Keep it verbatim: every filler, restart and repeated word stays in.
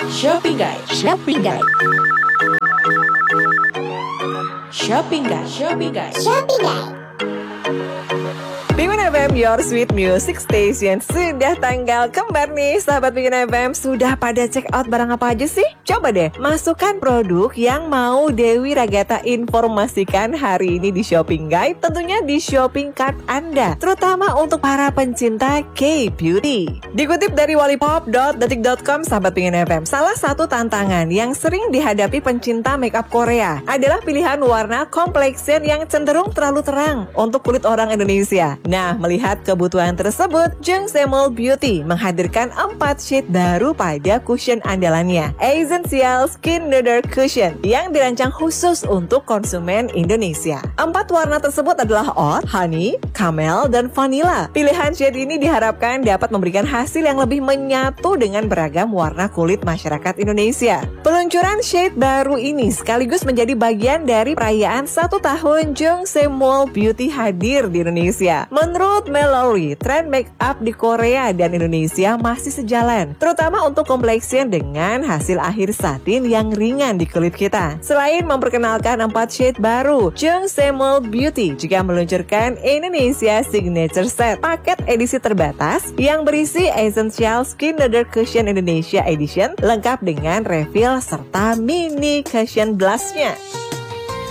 Shopping Guide. Shopping Guide. Shopping Guide. Shopping Guide. Shopping Guide. Penguin F M, your sweet music station. Sudah tanggal kembar nih, sahabat Penguin F M. Sudah pada check out barang apa aja sih? Coba deh, masukkan produk yang mau Dewi Ragata informasikan hari ini di Shopping Guide. Tentunya di shopping cart Anda, terutama untuk para pencinta K-beauty. Dikutip dari wallipop dot detik dot com, sahabat Penguin F M, salah satu tantangan yang sering dihadapi pencinta makeup Korea adalah pilihan warna complexion yang cenderung terlalu terang untuk kulit orang Indonesia. Nah, melihat kebutuhan tersebut, Jung Semol Beauty menghadirkan empat shade baru pada cushion andalannya, Essential Skin Nude Cushion, yang dirancang khusus untuk konsumen Indonesia. Empat warna tersebut adalah Oat, Honey, Camel, dan Vanilla. Pilihan shade ini diharapkan dapat memberikan hasil yang lebih menyatu dengan beragam warna kulit masyarakat Indonesia. Peluncuran shade baru ini sekaligus menjadi bagian dari perayaan satu tahun Jung Semol Beauty hadir di Indonesia. Menurut Mallory, tren make up di Korea dan Indonesia masih sejalan, terutama untuk complexion dengan hasil akhir satin yang ringan di kulit kita. Selain memperkenalkan empat shade baru, Jung Semol Beauty juga meluncurkan Indonesia Signature Set, paket edisi terbatas yang berisi Essential Skin Nude Cushion Indonesia Edition, lengkap dengan refill serta mini cushion blush-nya.